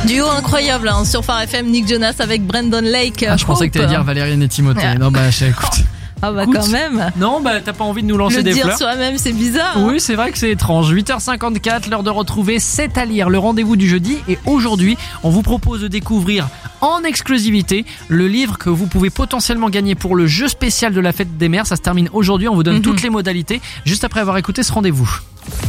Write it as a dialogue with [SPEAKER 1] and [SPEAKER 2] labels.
[SPEAKER 1] Duo incroyable sur Phare FM, Nick Jonas avec Brandon Lake.
[SPEAKER 2] Je pensais que t'allais dire Valériane et Timothée. Non, écoute.
[SPEAKER 1] Ah bah
[SPEAKER 2] Écoute,
[SPEAKER 1] quand même.
[SPEAKER 2] Non, t'as pas envie de nous lancer des fleurs.
[SPEAKER 1] Le dire soi-même, c'est bizarre.
[SPEAKER 2] Oui, c'est vrai que c'est étrange. 8h54, l'heure de retrouver C'est à lire, le rendez-vous du jeudi. Et aujourd'hui, on vous propose de découvrir en exclusivité le livre que vous pouvez potentiellement gagner pour le jeu spécial de la fête des mères. Ça se termine aujourd'hui, on vous donne toutes les modalités juste après avoir écouté ce rendez-vous.